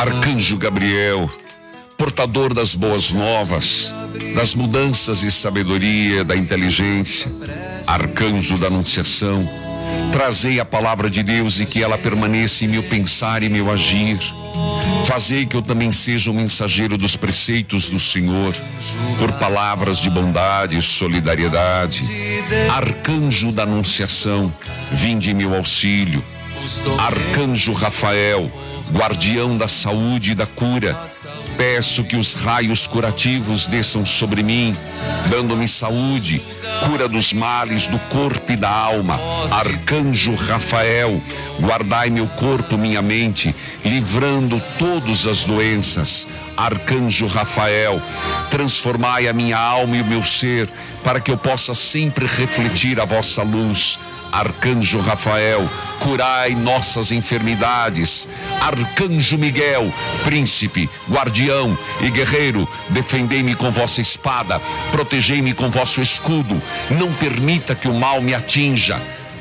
Arcanjo Gabriel, portador das boas novas, das mudanças e sabedoria, da inteligência, arcanjo da anunciação, trazei a palavra de Deus e que ela permaneça em meu pensar e meu agir. Fazei que eu também seja um mensageiro dos preceitos do Senhor, por palavras de bondade e solidariedade. Arcanjo da anunciação, vinde em meu auxílio. Arcanjo Rafael, guardião da saúde e da cura, peço que os raios curativos desçam sobre mim, dando-me saúde, cura dos males do corpo e da alma. Arcanjo Rafael, guardai meu corpo, minha mente, livrando todas as doenças. Arcanjo Rafael, transformai a minha alma e o meu ser, para que eu possa sempre refletir a vossa luz. Arcanjo Rafael, curai nossas enfermidades. Arcanjo Miguel, príncipe, guardião e guerreiro, defendei-me com vossa espada, protegei-me com vosso escudo, não permita que o mal me atinja.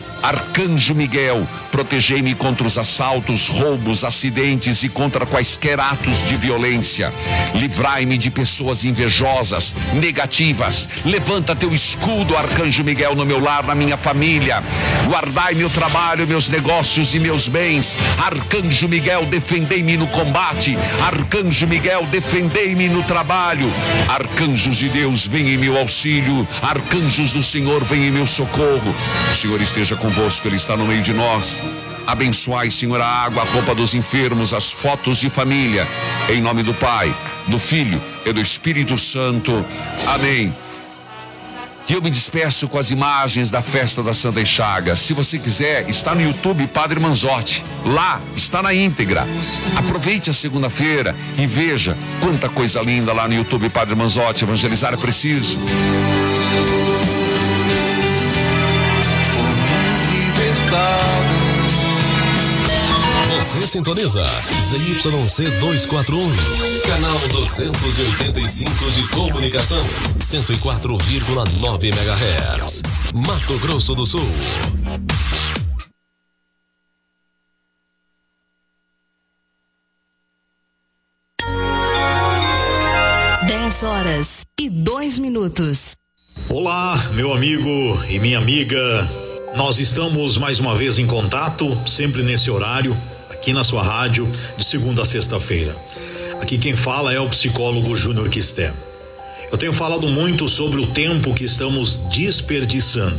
Arcanjo Miguel, protegei-me contra os assaltos, roubos, acidentes e contra quaisquer atos de violência. Livrai-me de pessoas invejosas, negativas. Levanta teu escudo, Arcanjo Miguel, no meu lar, na minha família. Guardai meu trabalho, meus negócios e meus bens. Arcanjo Miguel, defendei-me no combate. Arcanjo Miguel, defendei-me no trabalho. Arcanjos de Deus, venham em meu auxílio. Arcanjos do Senhor, venham em meu socorro. O Senhor esteja convosco, Ele está no meio de nós. Abençoai, Senhor, a água, a roupa dos enfermos, as fotos de família. Em nome do Pai, do Filho e do Espírito Santo. Amém. E eu me despeço com as imagens da festa da Santa Chagas. Se você quiser, está no YouTube Padre Manzotti. Lá está na íntegra. Aproveite a segunda-feira e veja quanta coisa linda lá no YouTube Padre Manzotti. Evangelizar é preciso. Você sintoniza ZYC 241, canal 285 de comunicação, 104,9 MHz, Mato Grosso do Sul. Horas e 2 minutos. Olá, meu amigo e minha amiga. Nós estamos mais uma vez em contato, sempre nesse horário, aqui na sua rádio, de segunda a sexta-feira. Aqui quem fala é o psicólogo Júnior Quisté. Eu tenho falado muito sobre o tempo que estamos desperdiçando.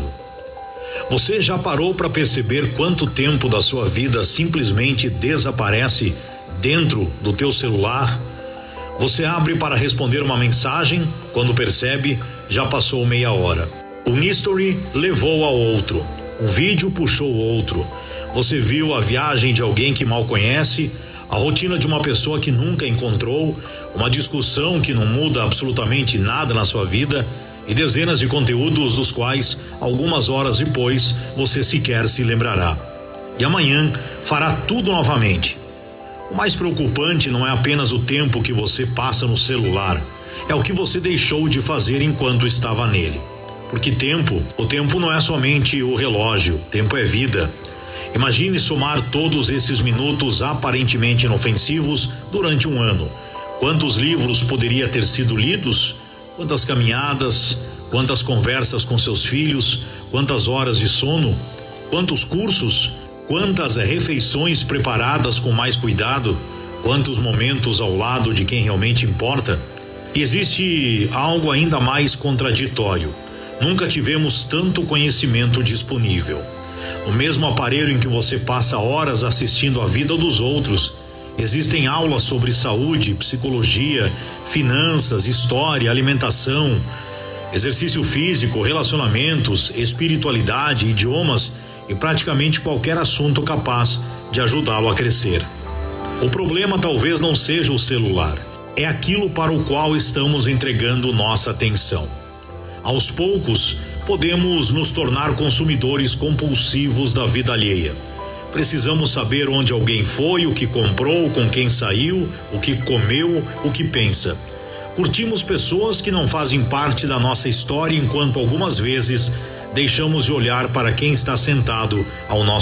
Você já parou para perceber quanto tempo da sua vida simplesmente desaparece dentro do teu celular? Você abre para responder uma mensagem, quando percebe, já passou meia hora. Um history levou ao outro, um vídeo puxou outro. Você viu a viagem de alguém que mal conhece, a rotina de uma pessoa que nunca encontrou, uma discussão que não muda absolutamente nada na sua vida e dezenas de conteúdos dos quais, algumas horas depois, você sequer se lembrará. E amanhã fará tudo novamente. O mais preocupante não é apenas o tempo que você passa no celular, é o que você deixou de fazer enquanto estava nele. Porque o tempo não é somente o relógio, tempo é vida. Imagine somar todos esses minutos aparentemente inofensivos durante um ano. Quantos livros poderia ter sido lidos? Quantas caminhadas? Quantas conversas com seus filhos? Quantas horas de sono? Quantos cursos? Quantas refeições preparadas com mais cuidado? Quantos momentos ao lado de quem realmente importa? E existe algo ainda mais contraditório. Nunca tivemos tanto conhecimento disponível. No mesmo aparelho em que você passa horas assistindo a vida dos outros, existem aulas sobre saúde, psicologia, finanças, história, alimentação, exercício físico, relacionamentos, espiritualidade, idiomas e praticamente qualquer assunto capaz de ajudá-lo a crescer. O problema talvez não seja o celular, é aquilo para o qual estamos entregando nossa atenção. Aos poucos, podemos nos tornar consumidores compulsivos da vida alheia. Precisamos saber onde alguém foi, o que comprou, com quem saiu, o que comeu, o que pensa. Curtimos pessoas que não fazem parte da nossa história, enquanto algumas vezes deixamos de olhar para quem está sentado ao nosso